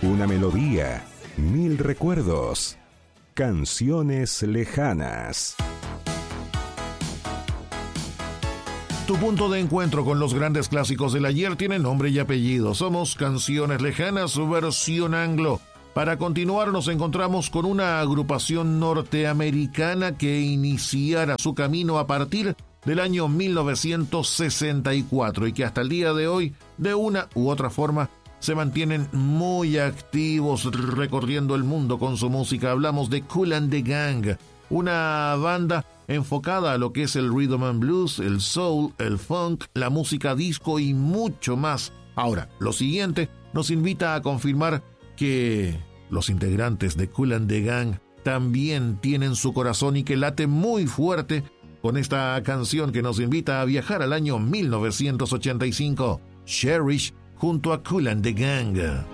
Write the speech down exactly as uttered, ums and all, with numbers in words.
Una melodía, mil recuerdos. Canciones lejanas. Tu punto de encuentro con los grandes clásicos del ayer tiene nombre y apellido. Somos Canciones Lejanas, versión anglo. Para continuar nos encontramos con una agrupación norteamericana que iniciara su camino a partir del año mil novecientos sesenta y cuatro y que hasta el día de hoy, de una u otra forma, se mantienen muy activos recorriendo el mundo con su música. Hablamos de Kool and the Gang, una banda enfocada a lo que es el rhythm and blues, el soul, el funk, la música disco y mucho más. Ahora, lo siguiente nos invita a confirmar que los integrantes de Kool and the Gang también tienen su corazón y que late muy fuerte con esta canción que nos invita a viajar al año mil novecientos ochenta y cinco, Cherish, junto a Kool and the Gang.